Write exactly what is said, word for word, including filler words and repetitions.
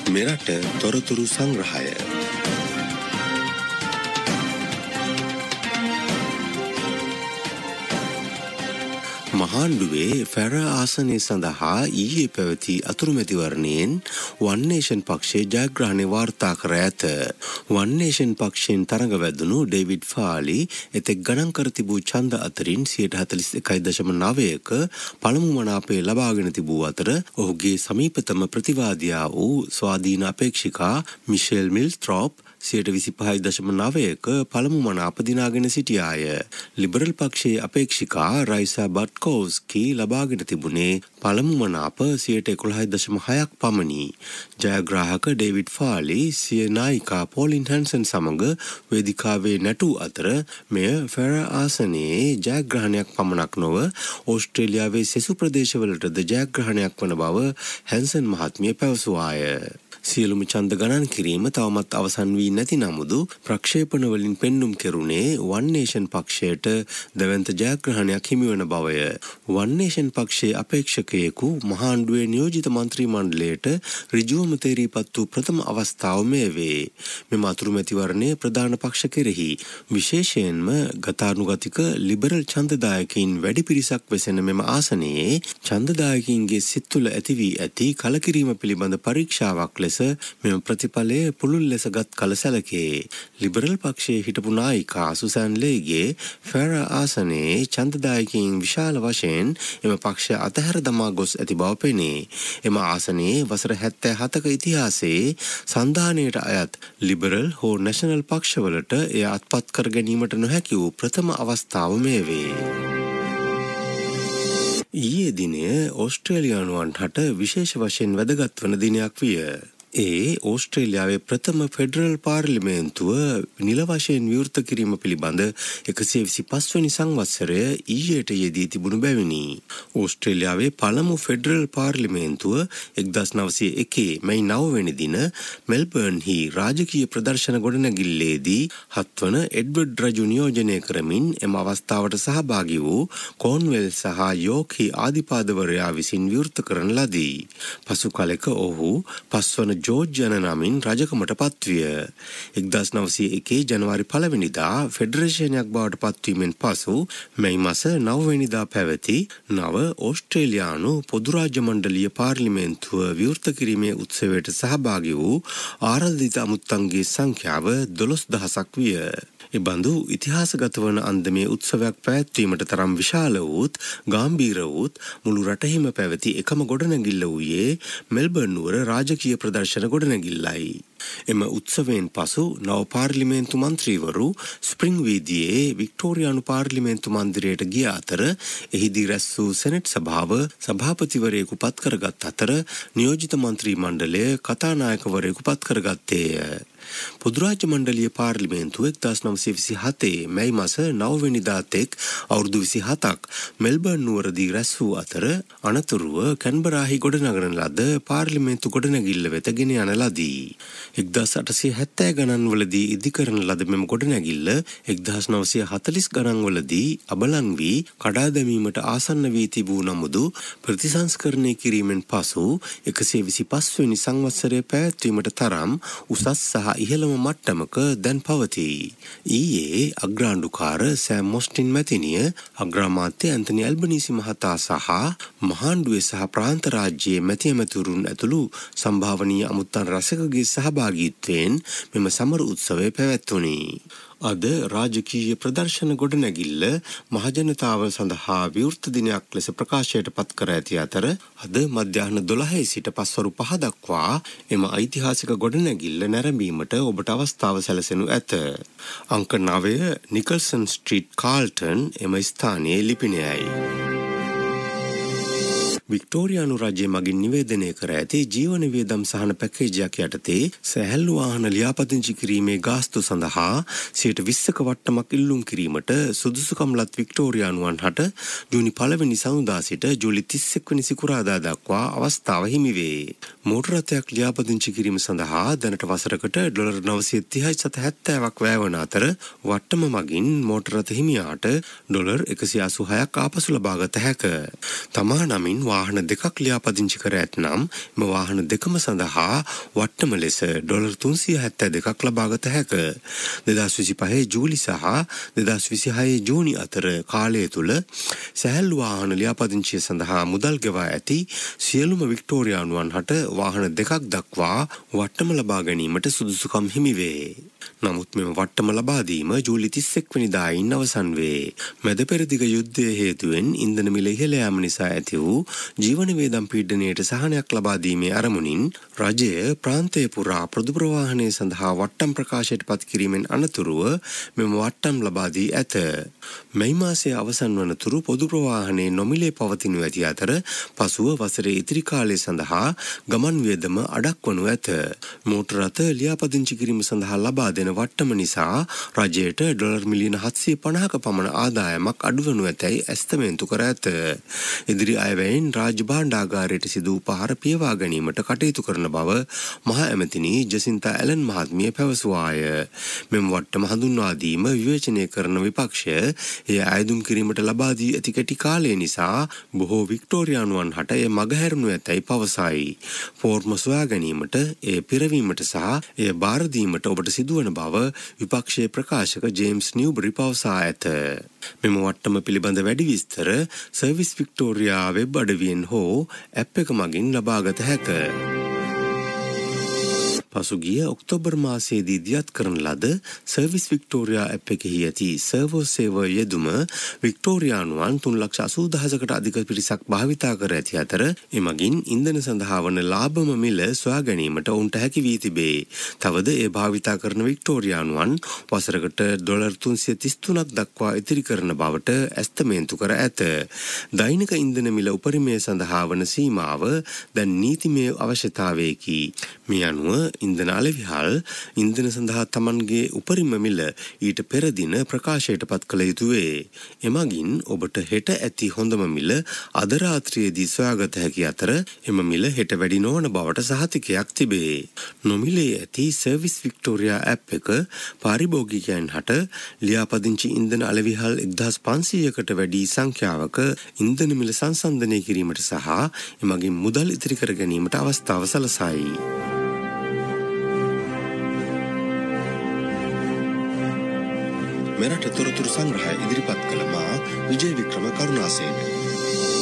මෙරට තොරතුරු සංග්‍රහය. මහාණ්ඩුවේ ෆැර ආසනය සඳහා ඊයේ පැවති අතුරුමැතිවරණයෙන් වන් නේෂන් පක්ෂයේ ජයග්‍රහණය වාර්තා කර ඇත. වන් නේෂන් පක්ෂයෙන් තරඟ වැදුණු ඩේවිඩ් ෆාලි එතෙක් ගණන් කර තිබූ ඡන්ද අතරින් සියයට හතළිස් එකයි දශම නවයක පළමු මනාපය ලබාගෙන තිබූ අතර ඔහුගේ සමීපතම ප්‍රතිවාදියා වූ ස්වාධීන අපේක්ෂිකා මිෂෙල් මිල්ස්ට්‍රොප් සියයට විසිපහයි දශම නවයක පළමු මනාප දිනාගෙන සිටියාය. ලිබරල් පක්ෂයේ අපේක්ෂිකා රයිසා බට්කෝව්ස්කි ලබාගෙන තිබුණේ පළමු මනාප සියයට එකොළහයි දශම හයක් පමණි. ජයග්‍රාහක ඩේවිඩ් ෆාලි සිය නායිකා පෝලින් හැන්සන් සමග වේදිකාවේ නැටූ අතර මෙය ෆැර ආසනයේ ජයග්‍රහණයක් පමණක් නොව ඕස්ට්‍රේලියාවේ සෙසු ප්‍රදේශවලටද ජයග්‍රහණයක් වන බව හැන්සන් මහත්මිය පැවසුවාය. සියලුම ඡන්ද ගණන් කිරීම තවමත් අවසන් වී නැති නමුදු ප්‍රක්ෂේපණ වලින් පෙන්눔 කෙරුණේ වන් නේෂන් පක්ෂයට දැවැන්ත ජයග්‍රහණයක් හිමිවන බවය. වන් නේෂන් පක්ෂයේ අපේක්ෂකයෙකු මහාණ්ඩුවේ නියෝජිත මන්ත්‍රී මණ්ඩලයට ඍජුවම තේරීපත් වූ ප්‍රථම අවස්ථාව මේ වේ. මෙම අතුරුමැතිවරණය ප්‍රධාන පක්ෂ කෙරෙහි විශේෂයෙන්ම ගතානුගතික ලිබරල් ඡන්දදායකයින් වැඩි පිරිසක් වෙසෙන මෙම ආසනයේ ඡන්දදායකයින්ගේ සිත් තුළ ඇති වී ඇති කලකිරීම පිළිබඳ පරීක්ෂාවක් ලෙස මෙම ප්‍රතිඵලය පුළුල් ලෙසගත් කල සැලකේ. ලිබරල් පක්ෂයේ හිටපු නායිකා සුසෑන් ලේගේ ෆැර ආසනයේ ඡන්දදායකයින් විශාල වශයෙන් එම පක්ෂය අතහැර දමා ගොස් ඇති බව පෙනේ. එම ආසනයේ වසර හැත්තෑ හතක ඉතිහාසයේ සන්ධානයට අයත් ලිබරල් හෝ නැෂනල් පක්ෂවලට එය අත්පත් කර ගැනීමට නොහැකි වූ ප්‍රථම අවස්ථාව මේ වේ. ඊයේ දිනය ඕස්ට්‍රේලියානුවන් හට විශේෂ වශයෙන් වැදගත් වන දිනයක් විය. ඒ ඕස්ට්‍රේලියාවේ ප්‍රථම ෆෙඩරල් පාර්ලිමේන්තුව නිල වශයෙන් විවෘත කිරීම පිළිබඳ එකසිය විසිපස් වෙනි සංවත්සරය ඊයේට යෙදී තිබුණු බැවිනි. ඕස්ට්‍රේලියාවේ පළමු ෆෙඩරල් පාර්ලිමේන්තුව එක්දහස් නවසිය එකේ මැයි නවවැනි දින මෙල්බර්න්හි රාජකීය ප්‍රදර්ශන ගොඩනැගිල්ලේදී හත්වන එඩ්වඩ් රජු නියෝජනය කරමින් එම අවස්ථාවට සහභාගී වූ කෝන්වෙල් සහ යෝර්ක්හි ආධිපාදවරයා විසින් විවෘත කරන ලදී. පසු කලෙක ඔහු පස්වන ජෝර්ජ් යන නමින් රජකමට පත්විය. එක්දහස් නවසිය එකේ ජනවාරි පළවෙනිදා ෆෙඩරේෂනයක් බවට පත්වීමෙන් පසු මැයි මස නවවැනිදා පැවති නව ඕස්ට්‍රේලියානු පොදු රාජ්‍ය මණ්ඩලීය පාර්ලිමේන්තුව විවෘත කිරීමේ උත්සවයට සහභාගී වූ ආරාධිත අමුත්තන්ගේ සංඛ්‍යාව දොළොස් දහසක් විය. එබඳු ඉතිහාසගත වන අන්දමේ උත්සවයක් පැවැත්වීමට තරම් විශාල වූත් ගාම්භීර වූත් මුළු රටහිම පැවති එකම ගොඩනැගිල්ල වූයේ මෙල්බර්න් නුවර රාජකීය ප්‍රදර්ශන ගොඩනැගිල්ලයි. එම උත්සවයෙන් පසු නව පාර්ලිමේන්තු මන්ත්‍රීවරු ස්ප්‍රිං වීදියේ වික්ටෝරියානු පාර්ලිමේන්තු මන්දිරයට ගිය අතර එහිදී රැස් වූ සෙනෙට් සභාව සභාපතිවරයෙකු පත් කරගත් අතර නියෝජිත මන්ත්‍රී මණ්ඩලය කතානායකවරයෙකු පත් කරගත්තේය. පොදුරාජ්‍ය මණ්ඩලීය පාර්ලිමේන්තුව එක්දහස් නවසිය විසිහතේ මැයි මස නවවැනිදා තෙක් අවුරුදු විසිහතක් මෙල්බර්න් නුවරදී රැස් වූ අතර අනතුරුව කැන්බරාහි ගොඩනගන ලද පාර්ලිමේන්තු ගොඩනැගිල්ල වෙත ගෙන යන ලදී. එක්දහස් අටසිය හැත්තෑ ගණන්වලදී ඉදිකරන ලද මෙම ගොඩනැගිල්ල එක්දහස් නවසිය හතළිස් ගණන්වලදී අබලන් වී කඩා දැමීමට ආසන්න වී තිබූ නමුදු ප්‍රතිසංස්කරණය කිරීමෙන් පසු එකසිය විසිපස් වෙනි සංවත්සරය පැවැත්වීමට තරම් උසස් සහ ඉහළම මට්ටමක දැන් පවතී. ඊයේ අග්‍රාණ්ඩුකාර සෑම් මොස්ටින් මැතිනිය අග්‍රාමාත්‍ය ඇන්තනි ඇල්බනීසි මහතා සහ මහාණ්ඩුවේ සහ ප්‍රාන්ත රාජ්‍යයේ මැති ඇමතුරුන් ඇතුළු සම්භාවනීය අමුත්තන් රසකගේ සහභාගීත්වයෙන් මෙම සමරු උත්සවය පැවැත්වුණි. අද රාජකීය ප්‍රදර්ශන ගොඩනැගිල්ල මහජනතාව සඳහා විවෘත දිනයක් ලෙස ප්‍රකාශයට පත් කර ඇති අතර අද මධ්‍යහ්න දොළහේ සිට පස්වරු පහ දක්වා එම ඓතිහාසික ගොඩනැගිල්ල නැරඹීමට ඔබට අවස්ථාව සැලසෙනු ඇත. අංක නවය නිකල්සන් ස්ට්‍රීට් කාල්ටන් එම ස්ථානයේ ලිපිනයයි. වික්ටෝරියානු රජය මගින් නිවේදනය කර ඇති ජීවන වියදම් සහන පැකේජයක් යටතේ සැහැල්ලු වාහන ලියාපදිංචි කිරීමේ ගාස්තු සඳහා සියයට විස්සක වට්ටමක් ඉල්ලුම් කිරීමට සුදුසුකම් ලත් වික්ටෝරියානුවන් හට ජූනි පළවෙනි සඳුදා සිට ජූලි තිස් එක් වෙනි සිකුරාදා දක්වා අවස්ථාව හිමි වේ. මෝටර රථයක් ලියාපදිංචි කිරීම සඳහා දැනට වසරකට ඩොලර් නවසිය තිහයි සත හැත්තෑවක් වැය වන අතර වට්ටම මගින් මෝටර රථ හිමියාට ඩොලර් එකසිය අසූ හයක් ආපසු ලබාගත හැක. තමා නමින් වාහන දෙකක් ලියාපදිංචි කර ඇතනම් එම වාහන දෙකම සඳහා වට්ටම ලෙස ඩොලර් තුන්සිය හැත්තෑ දෙකක් ලබාගත හැක. දෙදහස් විසිපහේ ජූලි සහ දෙදහස් විසිහයේ ජූනි අතර කාලය තුළ සැහැල්ලු වාහන ලියාපදිංචිය සඳහා මුදල් ගෙවා ඇති සියලුම වික්ටෝරියානුවන් හට වාහන දෙකක් දක්වා වට්ටම ලබා ගැනීමට සුදුසුකම් හිමි වේ. නමුත් මෙම වට්ටම ලබා දීම ජූලි තිස් එක් වෙනිදායින් අවසන් වේ. මැද පෙරදිග යුද්ධය හේතුවෙන් ඉන්ධන මිල ඉහළ යාම නිසා ඇති වූ ජීවන වේදම් පීඩනයට සහනයක් ලබා දීමේ අරමුණින් රජය ප්‍රාන්තය පුරා පොදු ප්‍රවාහනය සඳහා වට්ටම් ප්‍රකාශයට පත් කිරීමෙන් අනතුරුව මෙම වට්ටම් ලබා දී ඇත. මැයි මාසයේ අවසන් වන තුරු පොදු ප්‍රවාහනයේ නොමිලේ පවතිනු ඇති අතර පසුව වසරේ ඉතිරි කාලය සඳහා ගමන් වියදම අඩක් වනු ඇත. මෝටර රථ ලියාපදිංචි කිරීම සඳහා ලබා දෙන වට්ටම නිසා රජයට ඩොලර් මිලියන හත්සිය පනහක පමණ ආදායමක් අඩුවනු ඇතැයි ඇස්තමේන්තු කර ඇත. ඉදිරි අයවැයෙන් රාජ්‍ය භාණ්ඩාගාරයට සිදු උපහාර පියවා ගැනීමට කටයුතු කරන බව මහ ඇමතිනි ජසින්තා ඇලන් මහත්මිය පැවසුවාය. මෙම වට්ටම හඳුන්වා දීම විවේචනය කරන විපක්ෂය එය අයදුම් කිරීමට ලබා දී ඇති කෙටි කාලය නිසා බොහෝ වික්ටෝරියානුවන් හට එය මගහැරනු ඇතැයි පවසයි. ෆෝර්ම සොයා ගැනීමට එය පිරවීමට සහ එය බාර දීමට ඔබට සිදුවන බව විපක්ෂයේ ප්‍රකාශක ජේම්ස් නිව්බරි පවසා ඇත. මෙම වට්ටම පිළිබඳ වැඩි විස්තර සර්විස් වික්ටෝරියා වෙබ් අඩවියෙන් හෝ ඇප් එක මගින් ලබාගත හැක. පසුගිය ඔක්තෝබර් මාසයේදී දියත් කරන ලද සර්විස් වික්ටෝරියා ඇප් එකෙහි ඇති සර්වර් සේවය යෙදුම වික්ටෝරියානුවන් තුන් ලක්ෂ අසූ දහසකට අධික පිරිසක් භාවිතා කර ඇති අතර එමගින් ඉන්ධන සඳහා වන ලාභම මිල සොයා ගැනීමට ඔවුන්ට හැකි වී තිබේ. තවද ඒ භාවිතා කරන වික්ටෝරියානුවන් වසරකට ඩොලර් තුන්සිය තිස් තුනක් දක්වා ඉතිරි කරන බවට ඇස්තමේන්තු කර ඇත. දෛනික ඉන්ධන මිල උපරිමය සඳහා වන සීමාව දැන් නීතිමය අවශ්‍යතාවයකි. මේ අනුව ඉන්ධන අලෙවිහල් ඉන්ධන සඳහා තමන්ගේ උපරිම මිල ඊට පෙර දින ප්‍රකාශයට පත් කළ යුතු වේ. එමගින් ඔබට හෙට ඇති හොඳම මිල අද රාත්‍රියේදී සොයාගත හැකි අතර එම මිල හෙට වැඩි නොවන බවට සහතිකයක් තිබේ. නොමිලේ ඇති සර්විස් වික්ටෝරියා ඇප් එක පාරිභෝගිකයන් හට ලියාපදිංචි ඉන්ධන අලෙවිහල් එක්දහස් පන්සීයකට වැඩි සංඛ්‍යාවක ඉන්ධන මිල සංසන්දනය කිරීමට සහ එමගින් මුදල් ඉතිරි කර ගැනීමට අවස්ථාව සලසයි. මෙරට තොරතුරු සංග්‍රහය ඉදිරිපත් කළ මා විජය වික්‍රම කරුණාසේන.